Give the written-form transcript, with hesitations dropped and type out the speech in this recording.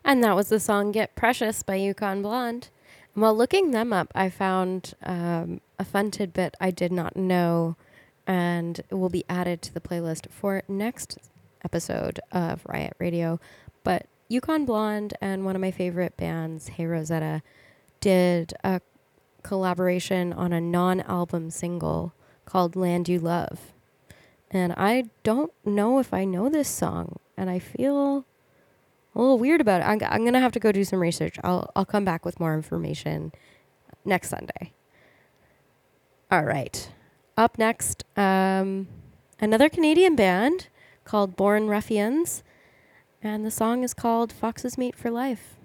And that was the song Get Precious by Yukon Blonde. And while looking them up, I found a fun tidbit I did not know, and it will be added to the playlist for next episode of Riot Radio. But Yukon Blonde and one of my favorite bands, Hey Rosetta, did a collaboration on a non-album single called Land You Love. And I don't know if I know this song, and I feel a little weird about it. I'm going to have to go do some research. I'll come back with more information next Sunday. All right. Up next, another Canadian band called Born Ruffians, and the song is called Foxes Meet for Life.